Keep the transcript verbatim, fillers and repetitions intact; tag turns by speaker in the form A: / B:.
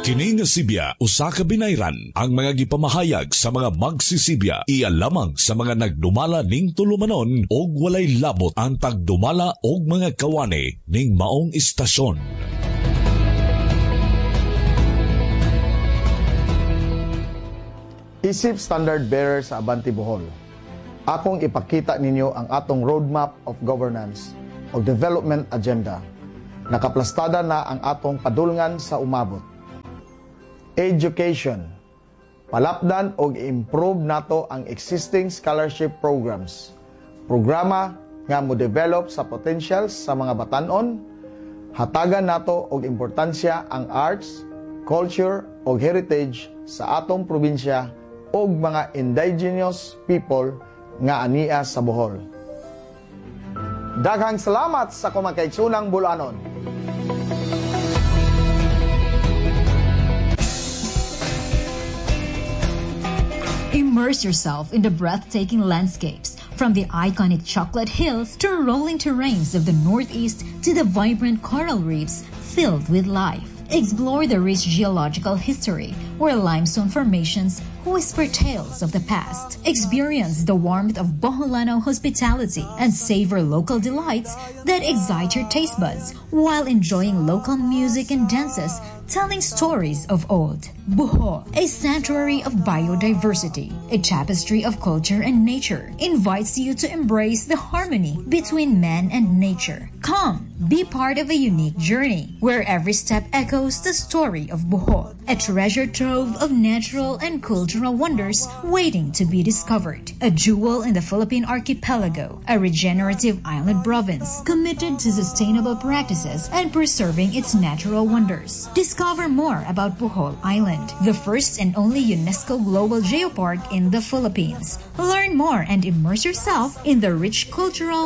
A: Kini nga Sibya usa ka binayran ang mga gipamahayag sa mga magsisibya iya lamang sa mga nagdumala ning tulumanon og walay labot ang pagdumala og mga kawani ning maong istasyon.
B: Isip standard bearer sa Abante Bohol. Akong ipakita ninyo ang atong roadmap of governance o development agenda. Nakaplastada na ang atong padulngan sa umabot. Education. Palapdan o improve nato ang existing scholarship programs. Programa nga mo develop sa potentials sa mga batanon. Hatagan nato og importansya ang arts, culture o heritage sa atong probinsya og mga indigenous people nga ania sa Bohol. Daghang salamat sa kumakaigsunang bulanon.
C: Immerse yourself in the breathtaking landscapes, from the iconic chocolate hills to rolling terrains of the Northeast to the vibrant coral reefs filled with life. Explore the rich geological history, where limestone formations whisper tales of the past. Experience the warmth of Boholano hospitality and savor local delights that excite your taste buds while enjoying local music and dances telling stories of old. Bohol, a sanctuary of biodiversity, a tapestry of culture and nature, invites you to embrace the harmony between man and nature. Come, be part of a unique journey where every step echoes the story of Bohol, a treasure trove of natural and cultural wonders waiting to be discovered. A jewel in the Philippine archipelago, a regenerative island province committed to sustainable practices and preserving its natural wonders. Discover more about Bohol Island, the first and only UNESCO Global Geopark in the Philippines. Learn more and immerse yourself in the rich cultural